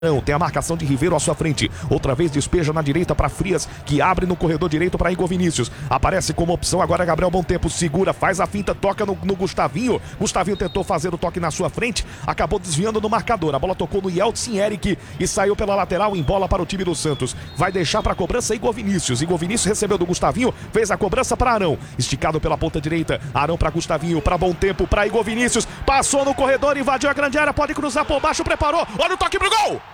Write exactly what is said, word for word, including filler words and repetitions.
Tem a marcação de Ribeiro à sua frente. Outra vez despeja na direita para Frias, que abre no corredor direito para Igor Vinícius. Aparece como opção agora Gabriel Bom Tempo. Segura, faz a finta, toca no, no Gustavinho. Gustavinho tentou fazer o toque na sua frente. Acabou desviando no marcador. A bola tocou no Yeltsin Eric e saiu pela lateral em bola para o time do Santos. Vai deixar para a cobrança Igor Vinícius. Igor Vinícius recebeu do Gustavinho. Fez a cobrança para Arão. Esticado pela ponta direita. Arão para Gustavinho, para Bom Tempo, para Igor Vinícius. Passou no corredor, invadiu a grande área. Pode cruzar por baixo, preparou. Olha o toque pro gol!